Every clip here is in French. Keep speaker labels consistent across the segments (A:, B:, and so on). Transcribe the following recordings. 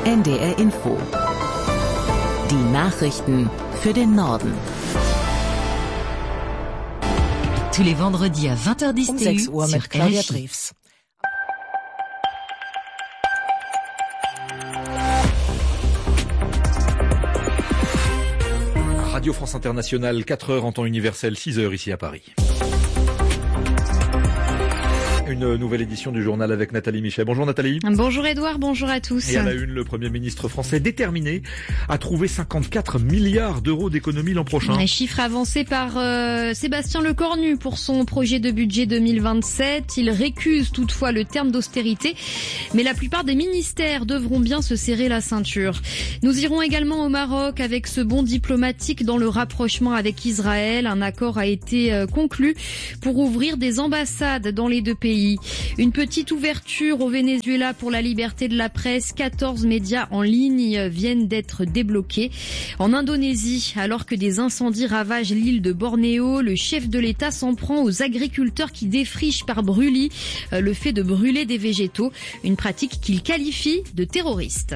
A: NDR Info. Die Nachrichten für den Norden.
B: Tous les vendredis à 20h10
C: um 6 Uhr mit Claudia Drews.
D: Radio France Internationale, 4h en temps universel, 6h ici à Paris. Une nouvelle édition du journal avec Nathalie Michet. Bonjour Nathalie.
E: Bonjour Edouard, bonjour à tous.
D: Et à la une, le Premier ministre français déterminé à trouver 54 milliards d'euros d'économies l'an prochain.
E: Un chiffre avancé par Sébastien Lecornu pour son projet de budget 2027. Il récuse toutefois le terme d'austérité, mais la plupart des ministères devront bien se serrer la ceinture. Nous irons également au Maroc avec ce bond diplomatique dans le rapprochement avec Israël. Un accord a été conclu pour ouvrir des ambassades dans les deux pays. Une petite ouverture au Venezuela pour la liberté de la presse. 14 médias en ligne viennent d'être débloqués. En Indonésie, alors que des incendies ravagent l'île de Bornéo, le chef de l'État s'en prend aux agriculteurs qui défrichent par brûlis le fait de brûler des végétaux, une pratique qu'il qualifie de terroriste.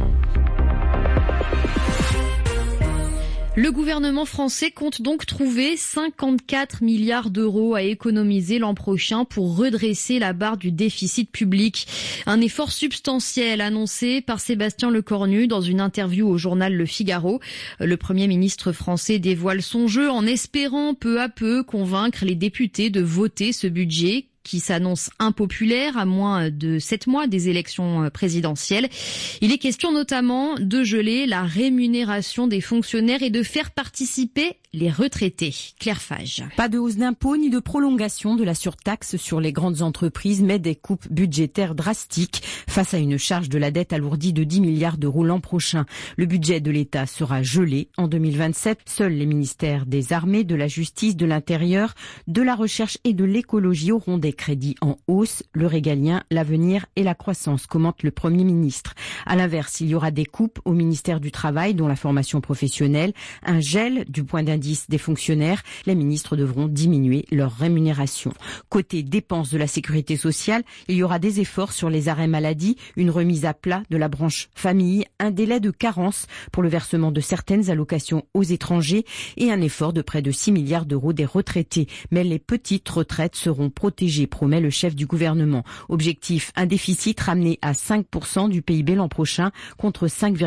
E: Le gouvernement français compte donc trouver 54 milliards d'euros à économiser l'an prochain pour redresser la barre du déficit public. Un effort substantiel annoncé par Sébastien Lecornu dans une interview au journal Le Figaro. Le Premier ministre français dévoile son jeu en espérant peu à peu convaincre les députés de voter ce budget qui s'annonce impopulaire à moins de 7 mois des élections présidentielles. Il est question notamment de geler la rémunération des fonctionnaires et de faire participer les retraités. Claire Fage.
F: Pas de hausse d'impôts ni de prolongation de la surtaxe sur les grandes entreprises, mais des coupes budgétaires drastiques face à une charge de la dette alourdie de 10 milliards d'euros l'an prochain. Le budget de l'État sera gelé en 2027. Seuls les ministères des Armées, de la Justice, de l'Intérieur, de la Recherche et de l'Écologie auront des crédits en hausse, le régalien, l'avenir et la croissance, commente le Premier ministre. À l'inverse, il y aura des coupes au ministère du Travail, dont la formation professionnelle, un gel du point d'indice des fonctionnaires. Les ministres devront diminuer leur rémunération. Côté dépenses de la sécurité sociale, il y aura des efforts sur les arrêts maladie, une remise à plat de la branche famille, un délai de carence pour le versement de certaines allocations aux étrangers et un effort de près de 6 milliards d'euros des retraités. Mais les petites retraites seront protégées, promet le chef du gouvernement. Objectif, un déficit ramené à 5% du PIB l'an prochain contre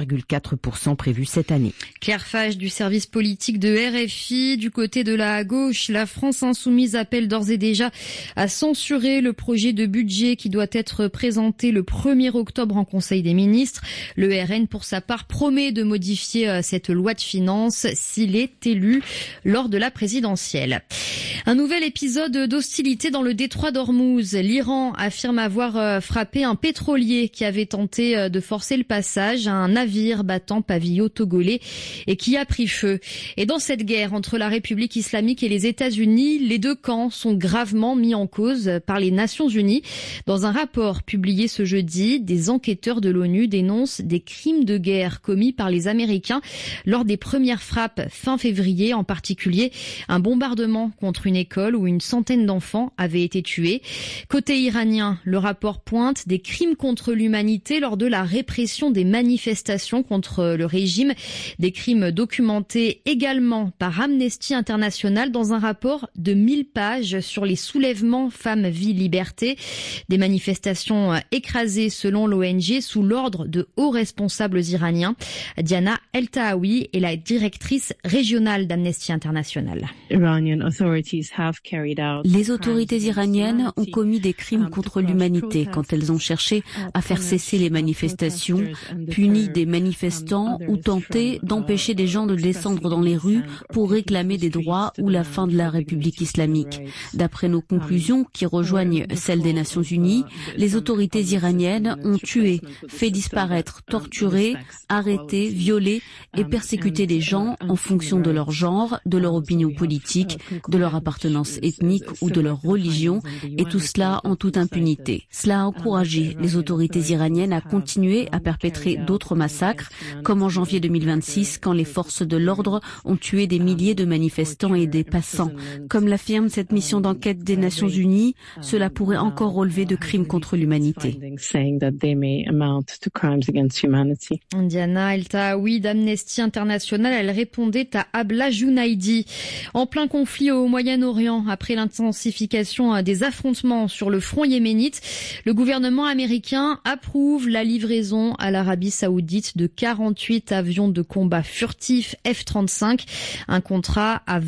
F: 5,4% prévu cette année.
E: Claire Fage du service politique de RFI. Du côté de la gauche, la France insoumise appelle d'ores et déjà à censurer le projet de budget qui doit être présenté le 1er octobre en Conseil des ministres. Le RN, pour sa part, promet de modifier cette loi de finances s'il est élu lors de la présidentielle. Un nouvel épisode d'hostilité dans le détroit d'Ormuz. L'Iran affirme avoir frappé un pétrolier qui avait tenté de forcer le passage à un navire battant pavillon togolais et qui a pris feu. Et dans cette guerre entre la République islamique et les États-Unis, les deux camps sont gravement mis en cause par les Nations Unies. Dans un rapport publié ce jeudi, des enquêteurs de l'ONU dénoncent des crimes de guerre commis par les Américains lors des premières frappes fin février, en particulier un bombardement contre une école où une centaine d'enfants avaient été tués. Côté iranien, le rapport pointe des crimes contre l'humanité lors de la répression des manifestations contre le régime, des crimes documentés également par Amnesty International dans un rapport de 1000 pages sur les soulèvements femmes, vie, liberté, des manifestations écrasées selon l'ONG sous l'ordre de hauts responsables iraniens. Diana El-Tahawi est la directrice régionale d'Amnesty International.
G: Les autorités iraniennes ont commis des crimes contre l'humanité quand elles ont cherché à faire cesser les manifestations, puni des manifestants ou tenté d'empêcher des gens de descendre dans les rues pour réclamer des droits ou la fin de la République islamique. D'après nos conclusions, qui rejoignent celles des Nations Unies, les autorités iraniennes ont tué, fait disparaître, torturé, arrêté, violé et persécuté des gens en fonction de leur genre, de leur opinion politique, de leur appartenance ethnique ou de leur religion, et tout cela en toute impunité. Cela a encouragé les autorités iraniennes à continuer à perpétrer d'autres massacres, comme en janvier 2026, quand les forces de l'ordre ont tué des milliers de manifestants et des passants. Comme l'affirme cette mission d'enquête des Nations Unies, cela pourrait encore relever de crimes contre l'humanité.
E: Diana El-Tahawi d'Amnesty International, elle répondait à Abla Junaidi. En plein conflit au Moyen-Orient, après l'intensification des affrontements sur le front yéménite, le gouvernement américain approuve la livraison à l'Arabie Saoudite de 48 avions de combat furtifs F-35, un contrat à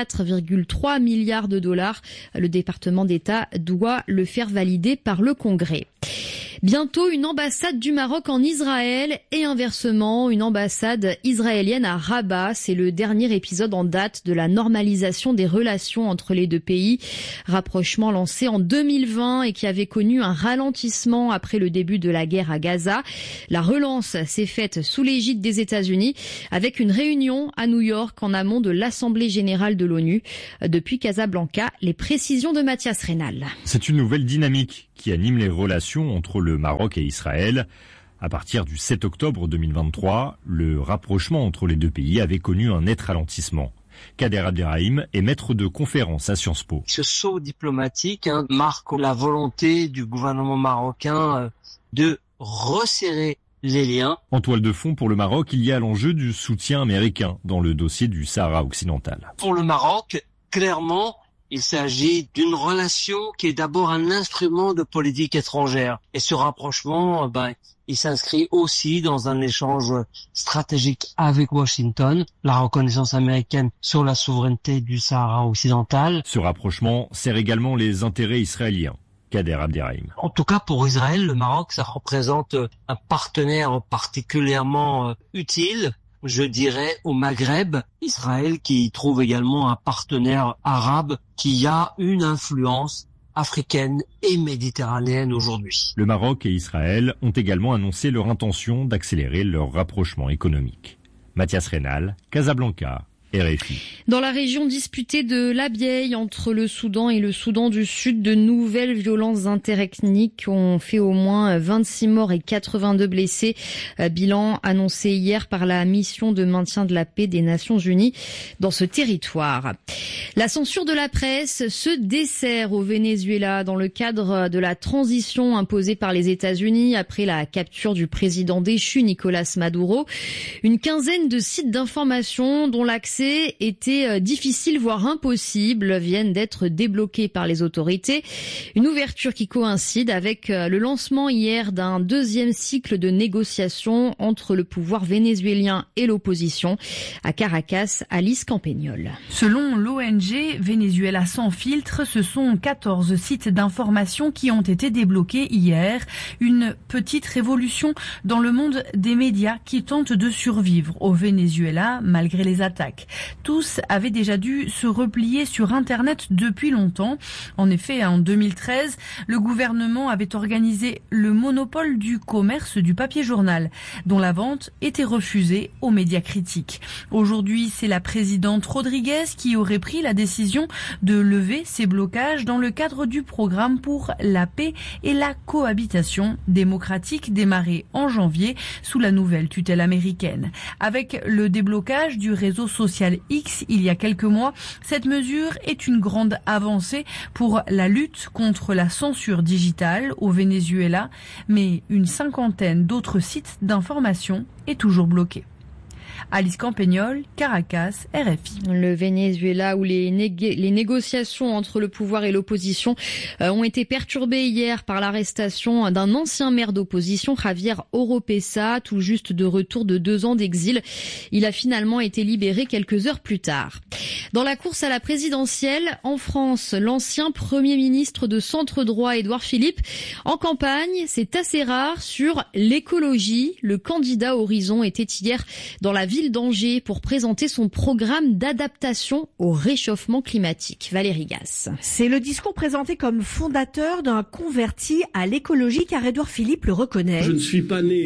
E: 24,3 milliards de dollars. Le département d'État doit le faire valider par le Congrès. Bientôt, une ambassade du Maroc en Israël et inversement, une ambassade israélienne à Rabat. C'est le dernier épisode en date de la normalisation des relations entre les deux pays. Rapprochement lancé en 2020 et qui avait connu un ralentissement après le début de la guerre à Gaza. La relance s'est faite sous l'égide des États-Unis avec une réunion à New York en amont de l'Assemblée générale de l'ONU. Depuis Casablanca, les précisions de Mathias Reynal.
H: C'est une nouvelle dynamique qui anime les relations entre le Maroc et Israël. À partir du 7 octobre 2023, le rapprochement entre les deux pays avait connu un net ralentissement. Kader Abderrahim est maître de conférence à Sciences Po.
I: Ce saut diplomatique marque la volonté du gouvernement marocain de resserrer les liens.
H: En toile de fond pour le Maroc, il y a l'enjeu du soutien américain dans le dossier du Sahara occidental.
I: Pour le Maroc, clairement, il s'agit d'une relation qui est d'abord un instrument de politique étrangère. Et ce rapprochement, il s'inscrit aussi dans un échange stratégique avec Washington, la reconnaissance américaine sur la souveraineté du Sahara occidental.
H: Ce rapprochement sert également les intérêts israéliens. Kader Abderrahim.
I: En tout cas, pour Israël, le Maroc, ça représente un partenaire particulièrement utile, je dirais, au Maghreb. Israël qui trouve également un partenaire arabe qui a une influence africaine et méditerranéenne aujourd'hui.
H: Le Maroc et Israël ont également annoncé leur intention d'accélérer leur rapprochement économique. Mathias Reynal, Casablanca. RFI.
E: Dans la région disputée de l'Abyei entre le Soudan et le Soudan du Sud, de nouvelles violences interethniques ont fait au moins 26 morts et 82 blessés. Bilan annoncé hier par la mission de maintien de la paix des Nations Unies dans ce territoire. La censure de la presse se dessert au Venezuela dans le cadre de la transition imposée par les États-Unis après la capture du président déchu Nicolas Maduro. Une quinzaine de sites d'information dont l'accès était difficile, voire impossible, viennent d'être débloqués par les autorités. Une ouverture qui coïncide avec le lancement hier d'un deuxième cycle de négociations entre le pouvoir vénézuélien et l'opposition. À Caracas, Alice Campagnol.
J: Selon l'ONG Venezuela sans filtre, ce sont 14 sites d'information qui ont été débloqués hier. Une petite révolution dans le monde des médias qui tentent de survivre au Venezuela malgré les attaques. Tous avaient déjà dû se replier sur Internet depuis longtemps. En effet, en 2013, le gouvernement avait organisé le monopole du commerce du papier journal, dont la vente était refusée aux médias critiques. Aujourd'hui, c'est la présidente Rodriguez qui aurait pris la décision de lever ces blocages dans le cadre du programme pour la paix et la cohabitation démocratique démarré en janvier sous la nouvelle tutelle américaine. Avec le déblocage du réseau social X il y a quelques mois, cette mesure est une grande avancée pour la lutte contre la censure digitale au Venezuela, mais une cinquantaine d'autres sites d'information est toujours bloquée. Alice Campagnol, Caracas, RFI.
E: Le Venezuela où les négociations entre le pouvoir et l'opposition ont été perturbées hier par l'arrestation d'un ancien maire d'opposition, Javier Oropesa, tout juste de retour de 2 ans d'exil. Il a finalement été libéré quelques heures plus tard. Dans la course à la présidentielle, en France, l'ancien Premier ministre de centre droit, Édouard Philippe, en campagne, c'est assez rare sur l'écologie. Le candidat Horizon était hier dans la ville d'Angers pour présenter son programme d'adaptation au réchauffement climatique. Valérie Gasse.
C: C'est le discours présenté comme fondateur d'un converti à l'écologie, car Édouard Philippe le reconnaît.
K: Je ne suis pas né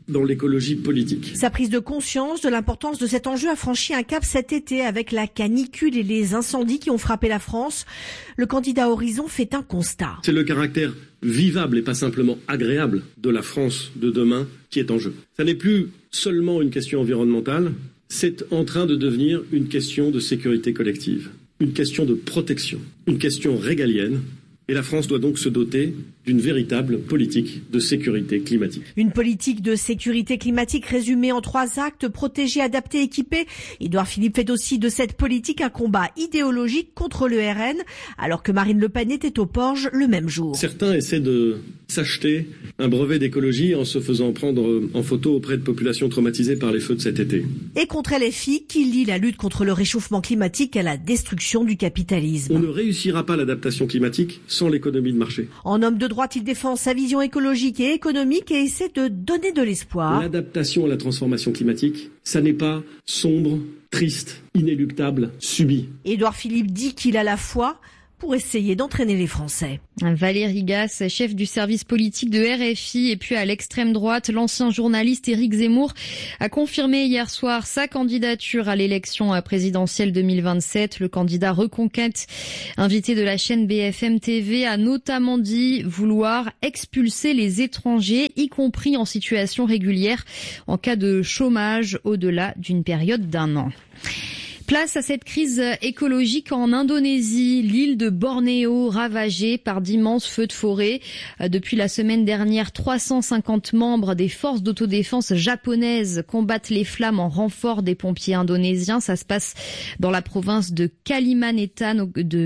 K: dans l'écologie politique.
C: Sa prise de conscience de l'importance de cet enjeu a franchi un cap cet été avec la canicule et les incendies qui ont frappé la France. Le candidat Horizon fait un constat.
K: C'est le caractère vivable et pas simplement agréable de la France de demain qui est en jeu. Ça n'est plus seulement une question environnementale, c'est en train de devenir une question de sécurité collective, une question de protection, une question régalienne. Et la France doit donc se doter d'une véritable politique de sécurité climatique.
C: Une politique de sécurité climatique résumée en 3 actes: protéger, adapter, équiper. Édouard Philippe fait aussi de cette politique un combat idéologique contre le RN, alors que Marine Le Pen était au Porge le même jour.
K: Certains essaient de s'acheter un brevet d'écologie en se faisant prendre en photo auprès de populations traumatisées par les feux de cet été.
C: Et contre LFI, qui lie la lutte contre le réchauffement climatique à la destruction du capitalisme.
K: On ne réussira pas l'adaptation climatique sans l'économie de marché.
C: En homme de droite, il défend sa vision écologique et économique et essaie de donner de l'espoir.
K: L'adaptation à la transformation climatique, ça n'est pas sombre, triste, inéluctable, subi.
C: Édouard Philippe dit qu'il a la foi pour essayer d'entraîner les Français.
E: Valérie Gasse, chef du service politique de RFI, et puis à l'extrême droite, l'ancien journaliste Éric Zemmour a confirmé hier soir sa candidature à l'élection présidentielle 2027. Le candidat Reconquête, invité de la chaîne BFM TV, a notamment dit vouloir expulser les étrangers, y compris en situation régulière, en cas de chômage au-delà d'une période d'1 an. Place à cette crise écologique en Indonésie, l'île de Bornéo ravagée par d'immenses feux de forêt. Depuis la semaine dernière, 350 membres des forces d'autodéfense japonaises combattent les flammes en renfort des pompiers indonésiens. Ça se passe dans la province de Kalimantan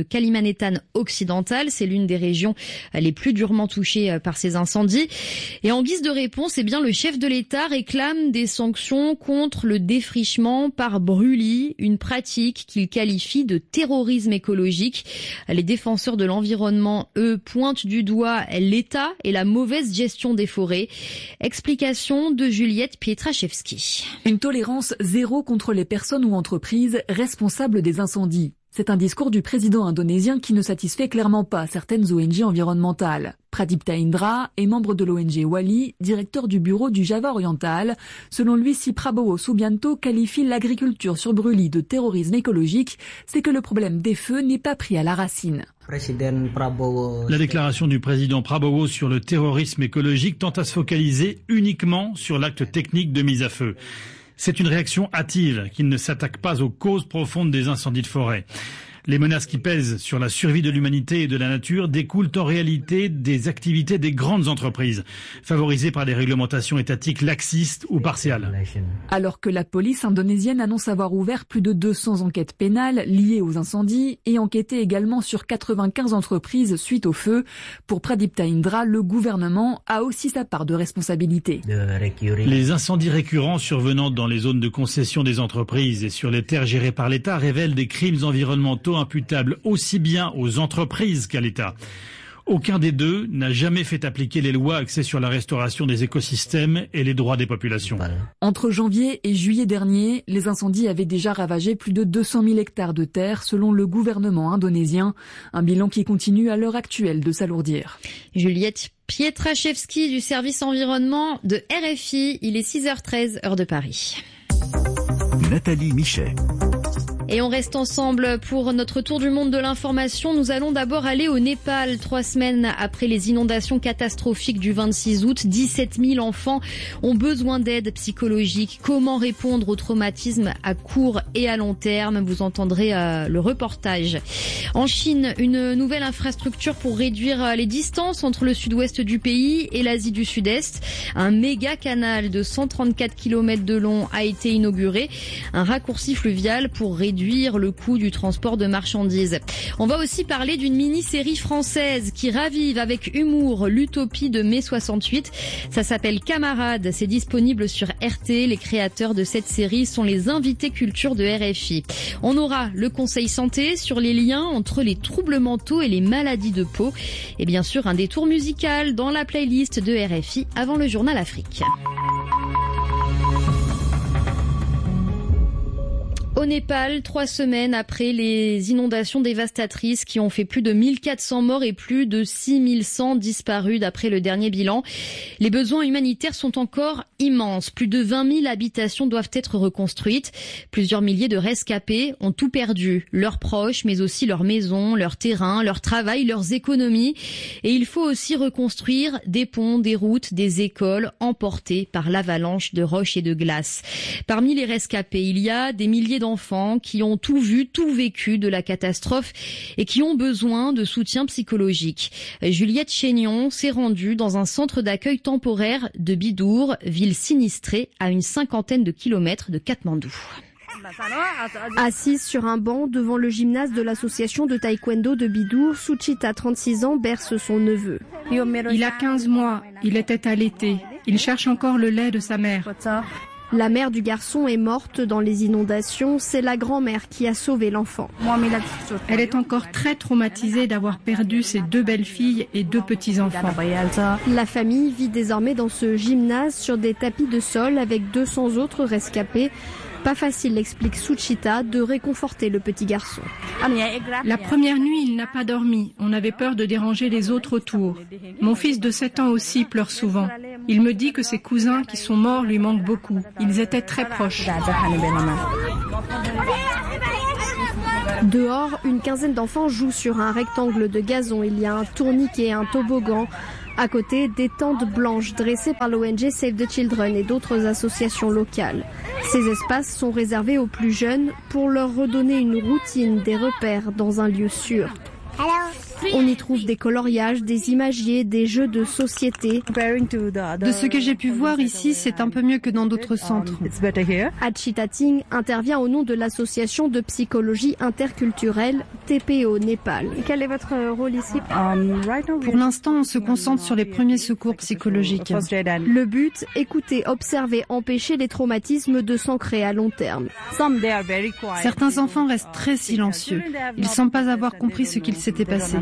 E: occidental. C'est l'une des régions les plus durement touchées par ces incendies. Et en guise de réponse, le chef de l'État réclame des sanctions contre le défrichement par brûlis, une pratique qu'il qualifie de terrorisme écologique. Les défenseurs de l'environnement, eux, pointent du doigt l'État et la mauvaise gestion des forêts. Explication de Juliette Pietraszewski.
L: Une tolérance zéro contre les personnes ou entreprises responsables des incendies. C'est un discours du président indonésien qui ne satisfait clairement pas certaines ONG environnementales. Pradipta Indra est membre de l'ONG Wali, directeur du bureau du Java oriental. Selon lui, si Prabowo Subianto qualifie l'agriculture sur brûlis de terrorisme écologique, c'est que le problème des feux n'est pas pris à la racine.
M: La déclaration du président Prabowo sur le terrorisme écologique tend à se focaliser uniquement sur l'acte technique de mise à feu. C'est une réaction hâtive qui ne s'attaque pas aux causes profondes des incendies de forêt. Les menaces qui pèsent sur la survie de l'humanité et de la nature découlent en réalité des activités des grandes entreprises, favorisées par des réglementations étatiques laxistes ou partiales.
L: Alors que la police indonésienne annonce avoir ouvert plus de 200 enquêtes pénales liées aux incendies et enquêté également sur 95 entreprises suite au feu, pour Pradipta Indra, le gouvernement a aussi sa part de responsabilité.
M: Les incendies récurrents survenant dans les zones de concession des entreprises et sur les terres gérées par l'État révèlent des crimes environnementaux imputable aussi bien aux entreprises qu'à l'État. Aucun des deux n'a jamais fait appliquer les lois axées sur la restauration des écosystèmes et les droits des populations.
L: Entre janvier et juillet dernier, les incendies avaient déjà ravagé plus de 200 000 hectares de terre selon le gouvernement indonésien. Un bilan qui continue à l'heure actuelle de s'alourdir.
E: Juliette Pietraszewski du service environnement de RFI. Il est 6h13, heure de Paris.
N: Nathalie Michet.
E: Et on reste ensemble pour notre tour du monde de l'information. Nous allons d'abord aller au Népal. 3 semaines après les inondations catastrophiques du 26 août, 17 000 enfants ont besoin d'aide psychologique. Comment répondre au traumatisme à court et à long terme? Vous entendrez le reportage. En Chine, une nouvelle infrastructure pour réduire les distances entre le sud-ouest du pays et l'Asie du Sud-Est. Un méga canal de 134 km de long a été inauguré. Un raccourci fluvial pour réduire le coût du transport de marchandises. On va aussi parler d'une mini-série française qui ravive avec humour l'utopie de mai 68. Ça s'appelle Camarades. C'est disponible sur RT. Les créateurs de cette série sont les invités culture de RFI. On aura le conseil santé sur les liens entre les troubles mentaux et les maladies de peau. Et bien sûr, un détour musical dans la playlist de RFI avant le journal Afrique. Au Népal, 3 semaines après les inondations dévastatrices qui ont fait plus de 1400 morts et plus de 6100 disparus d'après le dernier bilan, les besoins humanitaires sont encore immenses. Plus de 20 000 habitations doivent être reconstruites. Plusieurs milliers de rescapés ont tout perdu, leurs proches, mais aussi leurs maisons, leurs terrains, leur travail, leurs économies. Et il faut aussi reconstruire des ponts, des routes, des écoles emportées par l'avalanche de roches et de glace. Parmi les rescapés, il y a des milliers d'enfants qui ont tout vu, tout vécu de la catastrophe et qui ont besoin de soutien psychologique. Juliette Chénion s'est rendue dans un centre d'accueil temporaire de Bidour, ville sinistrée à une 50aine de kilomètres de Katmandou.
O: Assise sur un banc devant le gymnase de l'association de taekwondo de Bidour, Suchita, 36 ans, berce son neveu.
P: Il a 15 mois, il était allaité. Il cherche encore le lait de sa mère.
O: La mère du garçon est morte dans les inondations. C'est la grand-mère qui a sauvé l'enfant.
P: Elle est encore très traumatisée d'avoir perdu ses 2 belles-filles et 2 petits-enfants.
O: La famille vit désormais dans ce gymnase sur des tapis de sol avec 200 autres rescapés. Pas facile, explique Suchita, de réconforter le petit garçon.
P: La première nuit, il n'a pas dormi. On avait peur de déranger les autres autour. Mon fils de 7 ans aussi pleure souvent. Il me dit que ses cousins qui sont morts lui manquent beaucoup. Ils étaient très proches.
O: Dehors, une quinzaine d'enfants jouent sur un rectangle de gazon. Il y a un tourniquet et un toboggan. À côté, des tentes blanches dressées par l'ONG Save the Children et d'autres associations locales. Ces espaces sont réservés aux plus jeunes pour leur redonner une routine, des repères dans un lieu sûr. On y trouve des coloriages, des imagiers, des jeux de société.
P: De ce que j'ai pu voir ici, c'est un peu mieux que dans d'autres centres.
O: Achita Ting intervient au nom de l'association de psychologie interculturelle TPO Népal. Quel est votre rôle ici?
P: Pour l'instant, on se concentre sur les premiers secours psychologiques.
O: Le but, écouter, observer, empêcher les traumatismes de s'ancrer à long terme.
P: Certains enfants restent très silencieux. Ils ne semblent pas avoir compris ce qu'il s'était passé.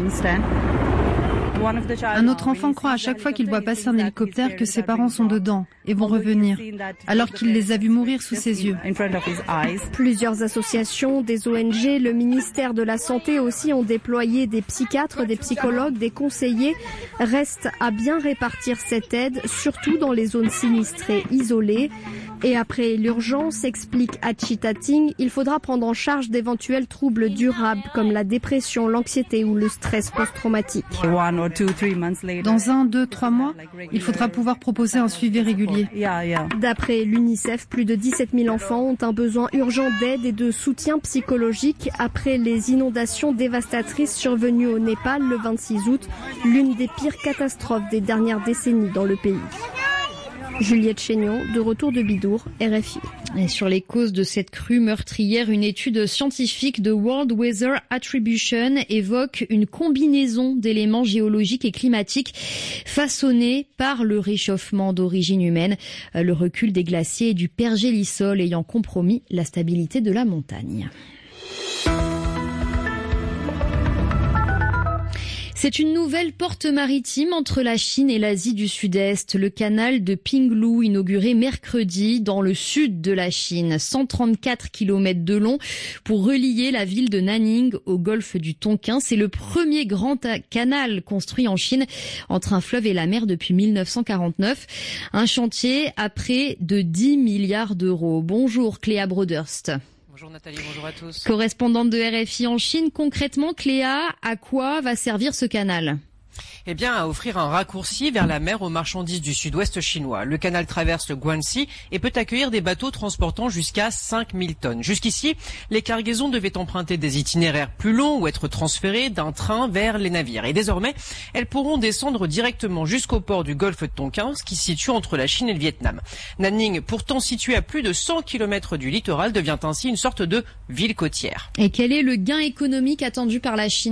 P: Un autre enfant croit à chaque fois qu'il voit passer un hélicoptère que ses parents sont dedans et vont revenir, alors qu'il les a vus mourir sous ses yeux.
O: Plusieurs associations, des ONG, le ministère de la Santé aussi ont déployé des psychiatres, des psychologues, des conseillers. Reste à bien répartir cette aide, surtout dans les zones sinistrées, isolées. Et après l'urgence, explique Achita Ting, il faudra prendre en charge d'éventuels troubles durables comme la dépression, l'anxiété ou le stress post-traumatique.
P: Dans 1, 2, 3 mois, il faudra pouvoir proposer un suivi régulier.
O: D'après l'UNICEF, plus de 17 000 enfants ont un besoin urgent d'aide et de soutien psychologique après les inondations dévastatrices survenues au Népal le 26 août, l'une des pires catastrophes des dernières décennies dans le pays. Juliette Chénion, de retour de Bidour, RFI.
E: Et sur les causes de cette crue meurtrière, une étude scientifique de World Weather Attribution évoque une combinaison d'éléments géologiques et climatiques façonnés par le réchauffement d'origine humaine, le recul des glaciers et du pergélisol ayant compromis la stabilité de la montagne. C'est une nouvelle porte maritime entre la Chine et l'Asie du Sud-Est. Le canal de Pinglu, inauguré mercredi dans le sud de la Chine. 134 km de long pour relier la ville de Nanning au golfe du Tonkin. C'est le premier grand canal construit en Chine entre un fleuve et la mer depuis 1949. Un chantier à près de 10 milliards d'euros. Bonjour Cléa Broderst.
Q: Bonjour Nathalie, bonjour à tous.
E: Correspondante de RFI en Chine, concrètement, Cléa, à quoi va servir ce canal ?
Q: Eh bien, à offrir un raccourci vers la mer aux marchandises du sud-ouest chinois. Le canal traverse le Guangxi et peut accueillir des bateaux transportant jusqu'à 5000 tonnes. Jusqu'ici, les cargaisons devaient emprunter des itinéraires plus longs ou être transférées d'un train vers les navires. Et désormais, elles pourront descendre directement jusqu'au port du golfe de Tonkin, qui se situe entre la Chine et le Vietnam. Nanning, pourtant située à plus de 100 km du littoral, devient ainsi une sorte de ville côtière.
E: Et quel est le gain économique attendu par la Chine ?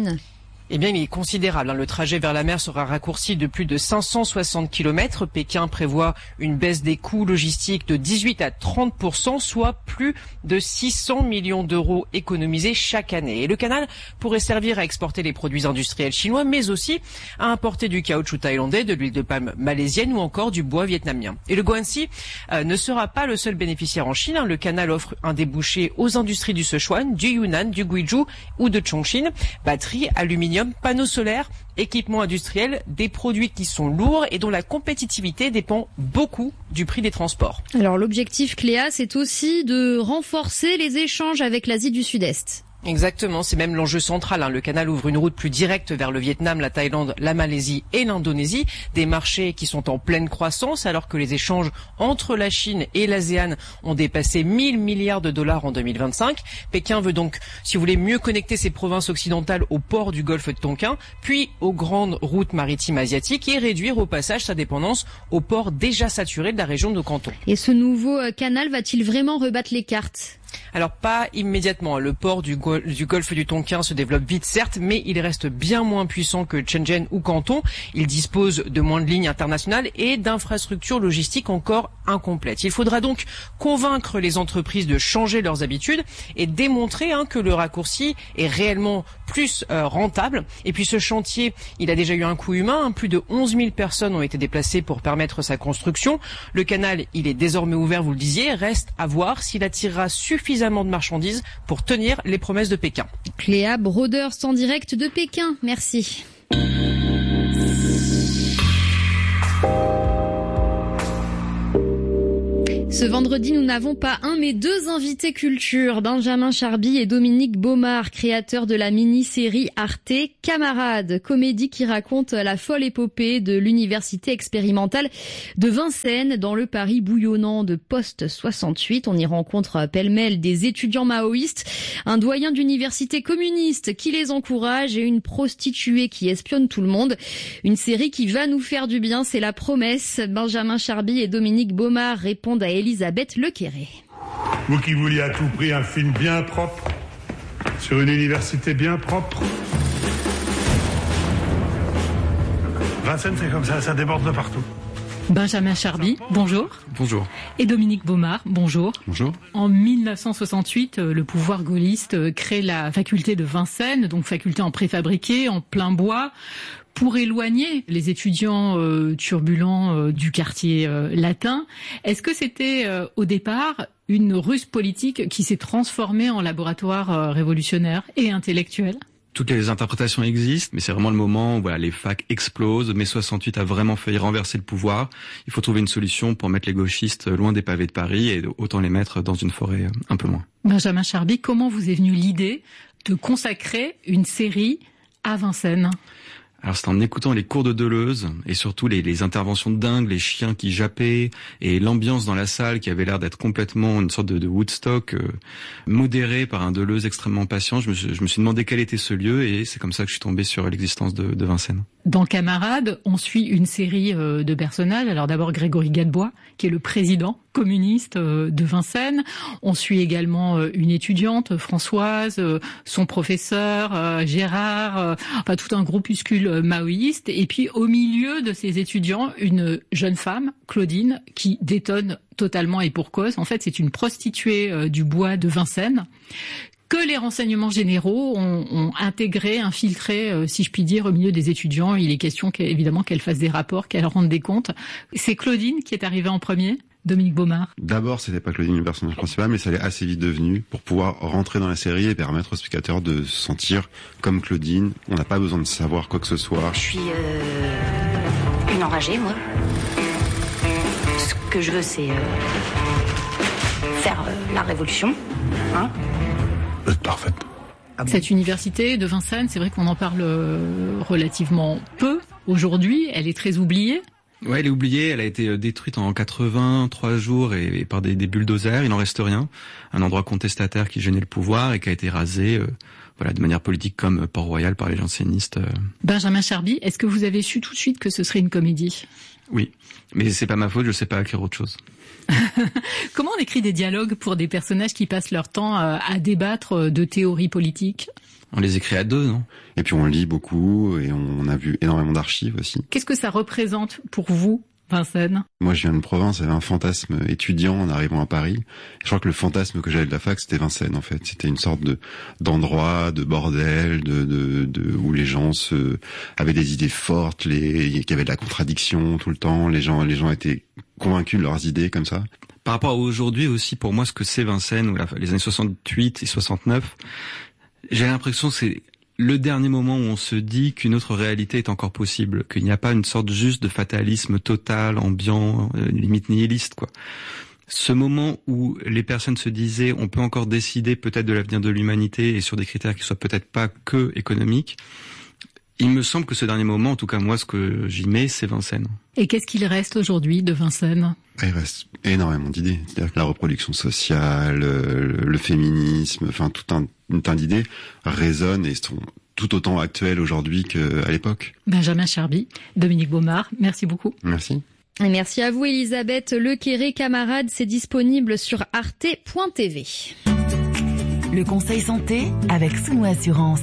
Q: Eh bien, il est considérable. Le trajet vers la mer sera raccourci de plus de 560 km. Pékin prévoit une baisse des coûts logistiques de 18 à 30%, soit plus de 600 millions d'euros économisés chaque année. Et le canal pourrait servir à exporter les produits industriels chinois, mais aussi à importer du caoutchouc thaïlandais, de l'huile de palme malaisienne ou encore du bois vietnamien. Et le Guangxi ne sera pas le seul bénéficiaire en Chine. Le canal offre un débouché aux industries du Sichuan, du Yunnan, du Guizhou ou de Chongqing. Batteries, aluminium, panneaux solaires, équipements industriels, des produits qui sont lourds et dont la compétitivité dépend beaucoup du prix des transports.
E: Alors l'objectif, Cléa, c'est aussi de renforcer les échanges avec l'Asie du Sud-Est.
Q: Exactement, c'est même l'enjeu central. Le canal ouvre une route plus directe vers le Vietnam, la Thaïlande, la Malaisie et l'Indonésie, des marchés qui sont en pleine croissance alors que les échanges entre la Chine et l'ASEAN ont dépassé 1 000 milliards de dollars en 2025. Pékin veut donc, si vous voulez, mieux connecter ses provinces occidentales aux ports du golfe de Tonkin, puis aux grandes routes maritimes asiatiques et réduire au passage sa dépendance aux ports déjà saturés de la région de Canton.
E: Et ce nouveau canal va-t-il vraiment rebattre les cartes ?
Q: Alors pas immédiatement. Le port du golfe du Tonkin se développe vite certes, mais il reste bien moins puissant que Shenzhen ou Canton. Il dispose de moins de lignes internationales et d'infrastructures logistiques encore incomplètes. Il faudra donc convaincre les entreprises de changer leurs habitudes et démontrer que le raccourci est réellement plus rentable. Et puis ce chantier, il a déjà eu un coût humain. Plus de 11 000 personnes ont été déplacées pour permettre sa construction. Le canal, il est désormais ouvert, vous le disiez. Reste à voir s'il attirera suffisamment de marchandises pour tenir les promesses de Pékin.
E: Cléa Brodeurs en direct de Pékin. Merci. Ce vendredi, nous n'avons pas un, mais deux invités culture. Benjamin Charby et Dominique Baumard, créateurs de la mini-série Arte Camarades, comédie qui raconte la folle épopée de l'université expérimentale de Vincennes dans le Paris bouillonnant de post-68. On y rencontre pêle-mêle des étudiants maoïstes, un doyen d'université communiste qui les encourage et une prostituée qui espionne tout le monde. Une série qui va nous faire du bien, c'est la promesse. Benjamin Charby et Dominique Baumard répondent à Elisabeth Lequéré.
R: Vous qui vouliez à tout prix un film bien propre, sur une université bien propre. Vincennes, c'est comme ça déborde de partout.
S: Benjamin Charby, bonjour.
T: Bonjour.
S: Et Dominique Baumard, bonjour.
T: Bonjour.
S: En 1968, le pouvoir gaulliste crée la faculté de Vincennes, donc faculté en préfabriqué, en plein bois, pour éloigner les étudiants turbulents du quartier latin. Est-ce que c'était au départ une ruse politique qui s'est transformée en laboratoire révolutionnaire et intellectuel ?
T: Toutes les interprétations existent, mais c'est vraiment le moment où les facs explosent. Mai 68 a vraiment failli renverser le pouvoir. Il faut trouver une solution pour mettre les gauchistes loin des pavés de Paris et autant les mettre dans une forêt un peu loin.
S: Benjamin Charby, comment vous est venue l'idée de consacrer une série à Vincennes ?
T: Alors c'est en écoutant les cours de Deleuze et surtout les interventions dingues, les chiens qui jappaient et l'ambiance dans la salle qui avait l'air d'être complètement une sorte de Woodstock modéré par un Deleuze extrêmement patient. Je me suis demandé quel était ce lieu et c'est comme ça que je suis tombé sur l'existence de Vincennes.
S: Dans Camarades, on suit une série de personnages. Alors d'abord Grégory Gadebois, qui est le président communiste de Vincennes. On suit également une étudiante, Françoise, son professeur, Gérard, enfin tout un groupuscule maoïste. Et puis au milieu de ces étudiants, une jeune femme, Claudine, qui détonne totalement et pour cause. En fait, c'est une prostituée du bois de Vincennes que les renseignements généraux ont intégré, infiltré, si je puis dire, au milieu des étudiants. Il est question évidemment qu'elle fasse des rapports, qu'elle rende des comptes. C'est Claudine qui est arrivée en premier. Dominique Baumard.
U: D'abord, c'était pas Claudine le personnage principal, mais ça l'est assez vite devenu pour pouvoir rentrer dans la série et permettre aux spectateurs de se sentir comme Claudine. On n'a pas besoin de savoir quoi que ce soit.
V: Je suis une enragée, moi. Ce que je veux, c'est faire la révolution, hein.
R: Vous êtes parfaite.
S: Cette université de Vincennes, c'est vrai qu'on en parle relativement peu aujourd'hui. Elle est très oubliée.
T: Ouais, elle est oubliée. Elle a été détruite en 83 jours et par des bulldozers. Il n'en reste rien. Un endroit contestataire qui gênait le pouvoir et qui a été rasé de manière politique comme Port-Royal par les jansénistes.
S: Benjamin Charby, est-ce que vous avez su tout de suite que ce serait une comédie ?
T: Oui, mais c'est pas ma faute, je sais pas écrire autre chose.
S: Comment on écrit des dialogues pour des personnages qui passent leur temps à débattre de théories politiques ?
T: On les écrit à deux, non ?
U: Et puis on lit beaucoup et on a vu énormément d'archives aussi.
S: Qu'est-ce que ça représente pour vous, Vincennes ?
U: Moi, je viens de province, j'avais un fantasme étudiant en arrivant à Paris. Je crois que le fantasme que j'avais de la fac, c'était Vincennes, en fait. C'était une sorte d'endroit, de bordel, où les gens avaient des idées fortes, qu'il y avait de la contradiction tout le temps. Les gens étaient convaincus de leurs idées, comme ça.
T: Par rapport à aujourd'hui aussi, pour moi, ce que c'est Vincennes, ou les années 68 et 69, j'ai l'impression que c'est le dernier moment où on se dit qu'une autre réalité est encore possible, qu'il n'y a pas une sorte juste de fatalisme total, ambiant, limite nihiliste, quoi. Ce moment où les personnes se disaient on peut encore décider peut-être de l'avenir de l'humanité et sur des critères qui soient peut-être pas que économiques, il me semble que ce dernier moment, en tout cas moi ce que j'y mets, c'est Vincennes.
S: Et qu'est-ce qu'il reste aujourd'hui de Vincennes ?
U: Il reste énormément d'idées. C'est-à-dire que la reproduction sociale, le féminisme, enfin tout un tas d'idées résonnent et sont tout autant actuelles aujourd'hui qu'à l'époque.
S: Benjamin Charby, Dominique Baumard, merci beaucoup.
U: Merci.
E: Et merci à vous Elisabeth Lequéré, camarade, c'est disponible sur arte.tv.
A: Le conseil santé avec Souno Assurance.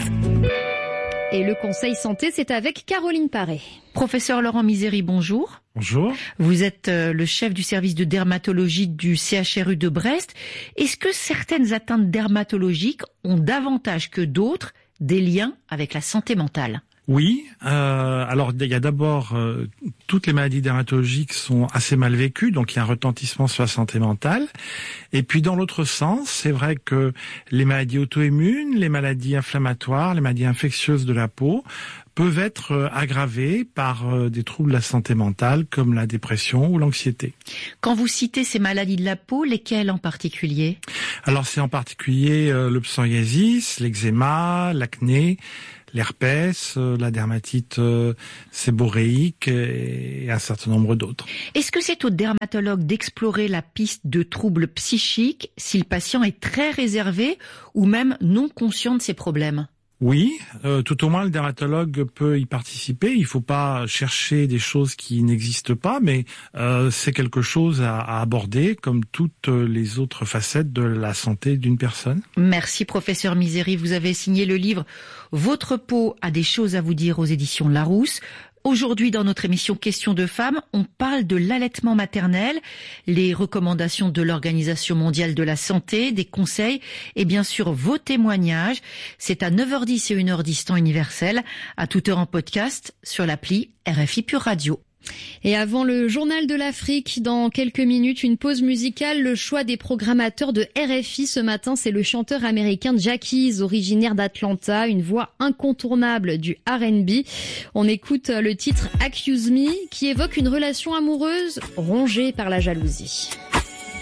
E: Et le conseil santé, c'est avec Caroline Paré.
B: Professeur Laurent Misery, bonjour.
W: Bonjour.
B: Vous êtes le chef du service de dermatologie du CHRU de Brest. Est-ce que certaines atteintes dermatologiques ont davantage que d'autres des liens avec la santé mentale ?
W: Oui, alors il y a d'abord toutes les maladies dermatologiques sont assez mal vécues, donc il y a un retentissement sur la santé mentale. Et puis dans l'autre sens, c'est vrai que les maladies auto-immunes, les maladies inflammatoires, les maladies infectieuses de la peau peuvent être aggravées par des troubles de la santé mentale comme la dépression ou l'anxiété.
B: Quand vous citez ces maladies de la peau, lesquelles en particulier ?
W: Alors c'est en particulier le psoriasis, l'eczéma, l'acné, l'herpès, la dermatite séborréique et un certain nombre d'autres.
B: Est-ce que c'est au dermatologue d'explorer la piste de troubles psychiques si le patient est très réservé ou même non conscient de ses problèmes ?
W: Oui, tout au moins le dermatologue peut y participer. Il ne faut pas chercher des choses qui n'existent pas, mais c'est quelque chose à aborder comme toutes les autres facettes de la santé d'une personne.
B: Merci professeur Misery, vous avez signé le livre « Votre peau a des choses à vous dire » aux éditions Larousse. Aujourd'hui, dans notre émission Questions de femmes, on parle de l'allaitement maternel, les recommandations de l'Organisation mondiale de la santé, des conseils et bien sûr vos témoignages. C'est à 9h10 et 1h10 temps universel, à toute heure en podcast sur l'appli RFI Pure Radio.
E: Et avant le journal de l'Afrique, dans quelques minutes, une pause musicale. Le choix des programmateurs de RFI ce matin, c'est le chanteur américain Jackies, originaire d'Atlanta, une voix incontournable du R&B. On écoute le titre Accuse Me, qui évoque une relation amoureuse rongée par la jalousie.